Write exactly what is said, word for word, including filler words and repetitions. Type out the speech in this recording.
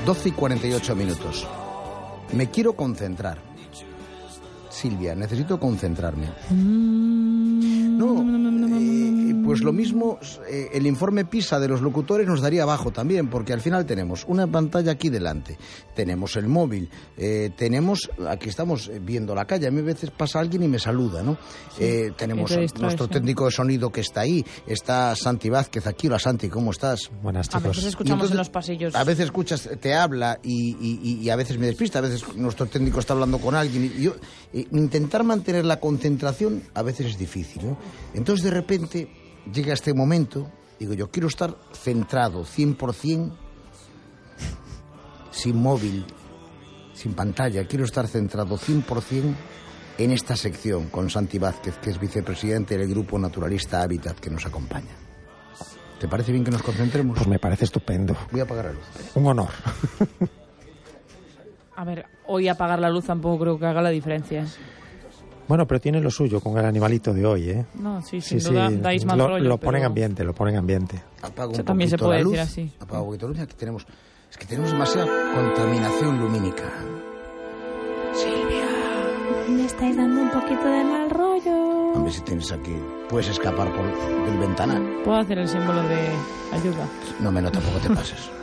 doce y cuarenta y ocho minutos. Me quiero concentrar. Silvia, necesito concentrarme. No, eh, pues lo mismo, eh, el informe PISA de los locutores nos daría abajo también, porque al final tenemos una pantalla aquí delante, tenemos el móvil, eh, tenemos, aquí estamos viendo la calle, a mí a veces pasa alguien y me saluda, ¿no? Sí, eh, tenemos nuestro ¿eh? técnico de sonido que está ahí, está Santi Vázquez aquí. Hola Santi, ¿cómo estás? Buenas, chicos. A veces escuchamos entonces, en los pasillos. A veces escuchas, te habla y, y, y a veces me despista, a veces nuestro técnico está hablando con alguien y yo, eh, intentar mantener la concentración a veces es difícil, ¿no? Entonces de repente llega este momento, digo yo quiero estar centrado cien por ciento, sin móvil, sin pantalla, quiero estar centrado cien por ciento en esta sección con Santi Vázquez, que es vicepresidente del Grupo Naturalista Hábitat, que nos acompaña. ¿Te parece bien que nos concentremos? Pues me parece estupendo. Voy a apagar la luz. Un honor. A ver, hoy apagar la luz tampoco creo que haga la diferencia. Bueno, pero tiene lo suyo con el animalito de hoy, ¿eh? No, sí, sin sí, duda sí. dais más lo, rollo. Lo pone pero... en ambiente, lo pone en ambiente. Apago Eso un también se poquito puede la luz, decir así. Apago un poquito la luz, aquí tenemos... Es que tenemos demasiada contaminación lumínica. Silvia, me estáis dando un poquito de mal rollo. A ver si tienes aquí... Puedes escapar por del ventanal. Puedo hacer el símbolo de ayuda. No, me no, tampoco te pases.